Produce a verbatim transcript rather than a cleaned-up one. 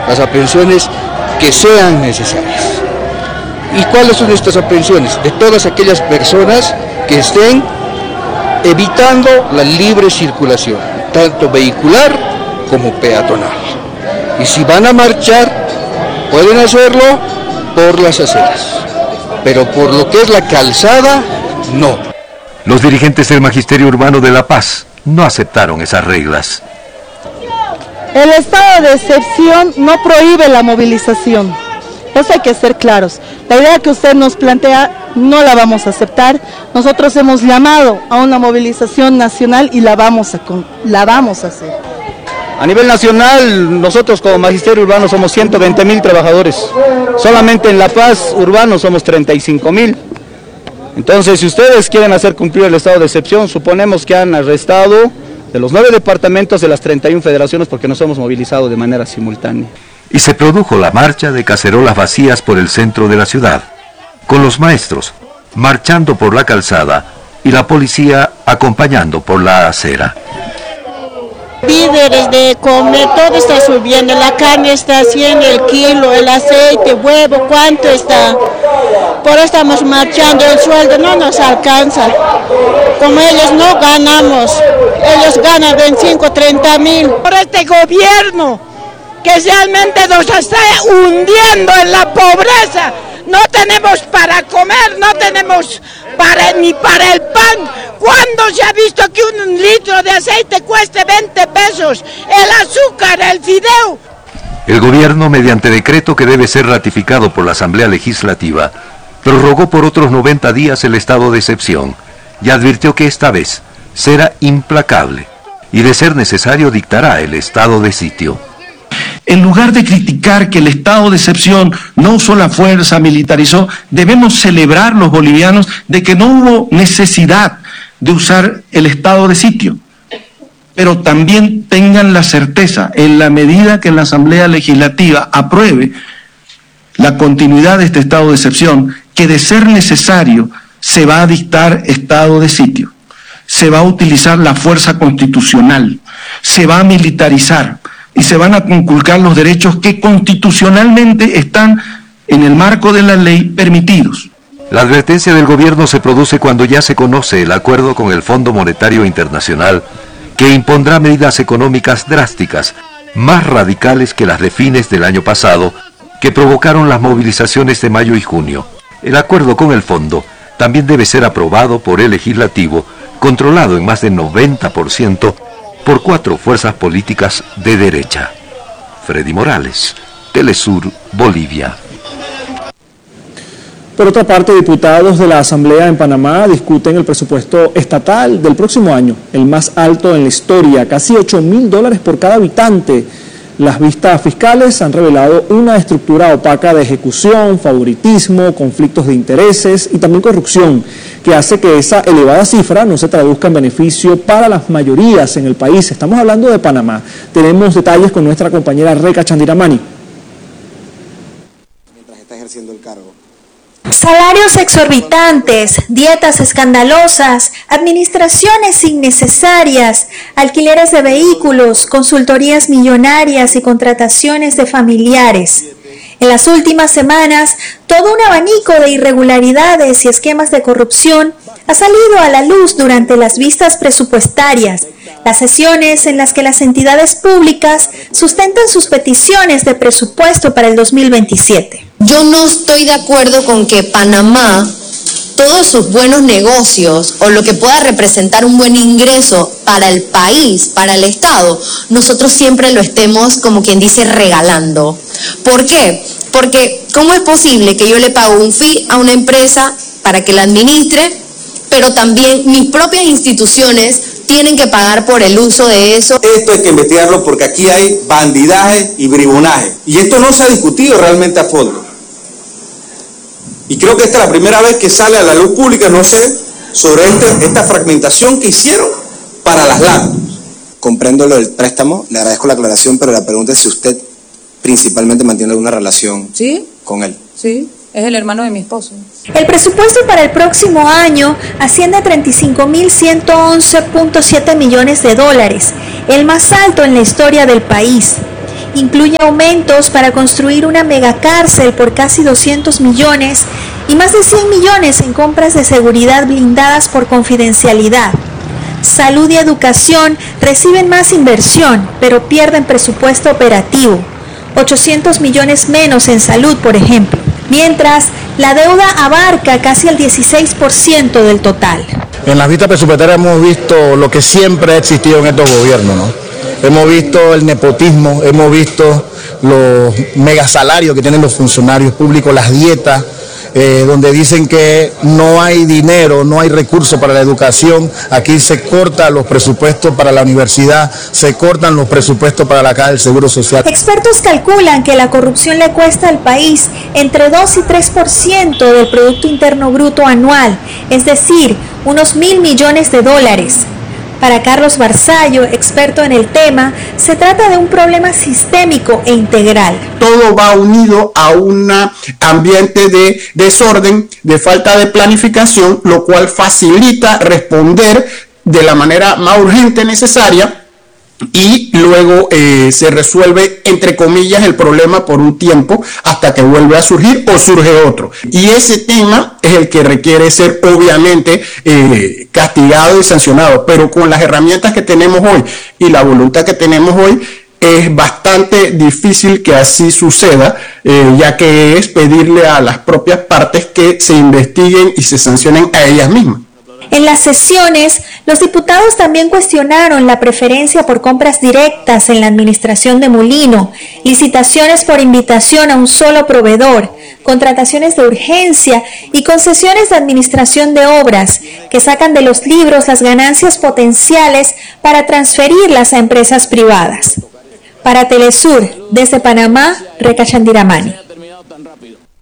las aprehensiones que sean necesarias. ¿Y cuáles son estas aprehensiones? De todas aquellas personas que estén evitando la libre circulación, tanto vehicular como peatonal. Y si van a marchar, pueden hacerlo por las aceras, pero por lo que es la calzada, no. Los dirigentes del Magisterio Urbano de La Paz no aceptaron esas reglas. El estado de excepción no prohíbe la movilización. Eso hay que ser claros. La idea que usted nos plantea no la vamos a aceptar. Nosotros hemos llamado a una movilización nacional y la vamos a, la vamos a hacer. A nivel nacional, nosotros como Magisterio Urbano somos ciento veinte mil trabajadores. Solamente en La Paz Urbano somos treinta y cinco mil. Entonces, si ustedes quieren hacer cumplir el estado de excepción, suponemos que han arrestado de los nueve departamentos de las treinta y una federaciones porque nos hemos movilizado de manera simultánea. Y se produjo la marcha de cacerolas vacías por el centro de la ciudad, con los maestros marchando por la calzada y la policía acompañando por la acera. Víveres de comer, todo está subiendo, la carne está a cien el kilo, el aceite, huevo, ¿cuánto está? Por eso estamos marchando, el sueldo no nos alcanza, como ellos no ganamos, ellos ganan veinticinco, treinta mil. Por este gobierno que realmente nos está hundiendo en la pobreza, no tenemos para comer, no tenemos para, ni para el pan. ¿Cuándo se ha visto que un litro de aceite cueste veinte pesos? El azúcar, el fideo. El gobierno, mediante decreto que debe ser ratificado por la Asamblea Legislativa, prorrogó por otros noventa días el estado de excepción y advirtió que esta vez será implacable y, de ser necesario, dictará el estado de sitio. En lugar de criticar que el estado de excepción no usó la fuerza, militarizó, debemos celebrar los bolivianos de que no hubo necesidad de usar el estado de sitio. Pero también tengan la certeza, en la medida que la Asamblea Legislativa apruebe la continuidad de este estado de excepción, que de ser necesario se va a dictar estado de sitio, se va a utilizar la fuerza constitucional, se va a militarizar y se van a conculcar los derechos que constitucionalmente están en el marco de la ley permitidos. La advertencia del gobierno se produce cuando ya se conoce el acuerdo con el Fondo Monetario Internacional, que impondrá medidas económicas drásticas, más radicales que las de fines del año pasado, que provocaron las movilizaciones de mayo y junio. El acuerdo con el fondo también debe ser aprobado por el legislativo, controlado en más del noventa por ciento por cuatro fuerzas políticas de derecha. Freddy Morales, Telesur, Bolivia. Por otra parte, diputados de la Asamblea en Panamá discuten el presupuesto estatal del próximo año, el más alto en la historia, casi ocho mil dólares por cada habitante. Las vistas fiscales han revelado una estructura opaca de ejecución, favoritismo, conflictos de intereses y también corrupción, que hace que esa elevada cifra no se traduzca en beneficio para las mayorías en el país. Estamos hablando de Panamá. Tenemos detalles con nuestra compañera Reca Chandiramani. Mientras está ejerciendo el cargo. Salarios exorbitantes, dietas escandalosas, administraciones innecesarias, alquileres de vehículos, consultorías millonarias y contrataciones de familiares. En las últimas semanas, todo un abanico de irregularidades y esquemas de corrupción ha salido a la luz durante las vistas presupuestarias, las sesiones en las que las entidades públicas sustentan sus peticiones de presupuesto para el dos mil veintisiete. Yo no estoy de acuerdo con que Panamá, todos sus buenos negocios o lo que pueda representar un buen ingreso para el país, para el Estado, nosotros siempre lo estemos, como quien dice, regalando. ¿Por qué? Porque ¿cómo es posible que yo le pago un fee a una empresa para que la administre, pero también mis propias instituciones tienen que pagar por el uso de eso? Esto hay que investigarlo porque aquí hay bandidaje y bribonaje. Y esto no se ha discutido realmente a fondo. Y creo que esta es la primera vez que sale a la luz pública, no sé, sobre este, esta fragmentación que hicieron para las láminas. Comprendo lo del préstamo, le agradezco la aclaración, pero la pregunta es si usted principalmente mantiene alguna relación ¿Sí? con él. Sí, es el hermano de mi esposo. El presupuesto para el próximo año asciende a treinta y cinco mil ciento once punto siete millones de dólares, el más alto en la historia del país. incluye aumentos para construir una megacárcel por casi doscientos millones y más de cien millones en compras de seguridad blindadas por confidencialidad. Salud y educación reciben más inversión, pero pierden presupuesto operativo. ochocientos millones menos en salud, por ejemplo. Mientras, la deuda abarca casi el dieciséis por ciento del total. En las vistas presupuestarias hemos visto lo que siempre ha existido en estos gobiernos, ¿no? Hemos visto el nepotismo, hemos visto los megasalarios que tienen los funcionarios públicos, las dietas, Eh, donde dicen que no hay dinero, no hay recursos para la educación. Aquí se cortan los presupuestos para la universidad, se cortan los presupuestos para la caja del Seguro Social. Expertos calculan que la corrupción le cuesta al país entre dos y tres por ciento del Producto Interno Bruto anual, es decir, unos mil millones de dólares. Para Carlos Barzallo, experto en el tema, se trata de un problema sistémico e integral. Todo va unido a un ambiente de desorden, de falta de planificación, lo cual facilita responder de la manera más urgente necesaria y luego eh, se resuelve, entre comillas, el problema por un tiempo hasta que vuelve a surgir o surge otro. Y ese tema es el que requiere ser obviamente eh, castigado y sancionado, pero con las herramientas que tenemos hoy y la voluntad que tenemos hoy, es bastante difícil que así suceda, eh, ya que es pedirle a las propias partes que se investiguen y se sancionen a ellas mismas. En las sesiones, los diputados también cuestionaron la preferencia por compras directas en la administración de Molino, licitaciones por invitación a un solo proveedor, contrataciones de urgencia y concesiones de administración de obras que sacan de los libros las ganancias potenciales para transferirlas a empresas privadas. Para Telesur, desde Panamá, Reca Chandiramani.